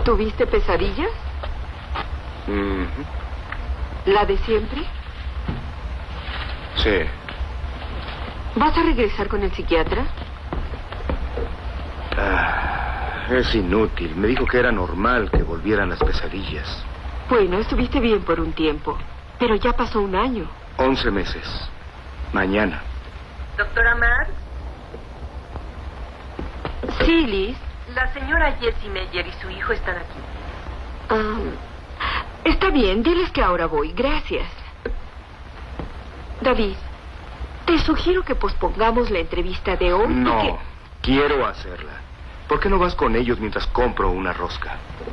¿Tuviste pesadillas? ¿La de siempre? Sí. ¿Vas a regresar con el psiquiatra? Es inútil. Me dijo que era normal que volvieran las pesadillas. Bueno, estuviste bien por un tiempo, pero ya pasó un año. 11 meses. Mañana. ¿Doctora Marx? Sí, Liz. La señora Jessie Meyer y su hijo están aquí. Está bien, diles que ahora voy. Gracias. David, te sugiero que pospongamos la entrevista de hoy. No, porque... quiero hacerla. ¿Por qué no vas con ellos mientras compro una rosca?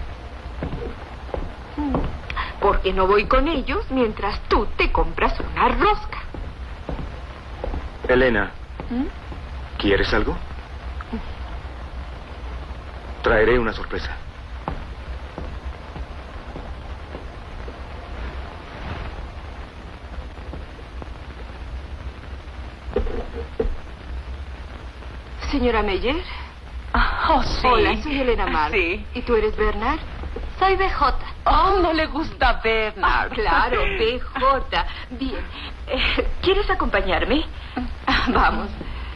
Porque no voy con ellos mientras tú te compras una rosca. Elena, ¿quieres algo? Traeré una sorpresa. Señora Meyer. Oh, sí. Hola, soy Elena Marx. Sí. ¿Y tú eres Bernard? Soy BJ. Oh, no le gusta Bernard. Claro, BJ. Bien. ¿Quieres acompañarme? Vamos.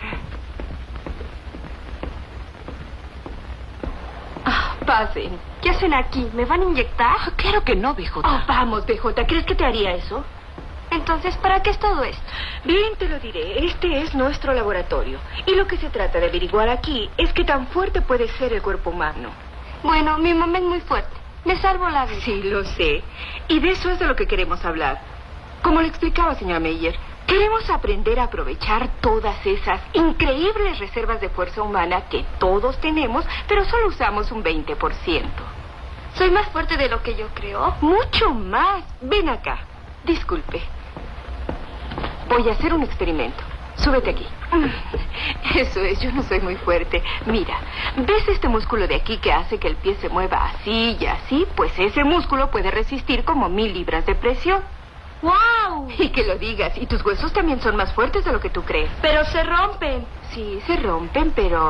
Pasen. ¿Qué hacen aquí? ¿Me van a inyectar? Claro que no, BJ. Oh, vamos, BJ. ¿Crees que te haría eso? Entonces, ¿para qué es todo esto? Bien, te lo diré. Este es nuestro laboratorio. Y lo que se trata de averiguar aquí es qué tan fuerte puede ser el cuerpo humano. Bueno, mi mamá es muy fuerte. Me salvo la vida. Sí, lo sé. Y de eso es de lo que queremos hablar. Como le explicaba, señora Meyer, queremos aprender a aprovechar todas esas increíbles reservas de fuerza humana que todos tenemos, pero solo usamos un 20%. ¿Soy más fuerte de lo que yo creo? Mucho más. Ven acá. Disculpe. Voy a hacer un experimento. Súbete aquí. Eso es, yo no soy muy fuerte. Mira, ¿ves este músculo de aquí que hace que el pie se mueva así y así? Pues ese músculo puede resistir como 1000 libras de presión. ¡Wow! Y que lo digas. Y tus huesos también son más fuertes de lo que tú crees. Pero se rompen. Sí, se rompen, pero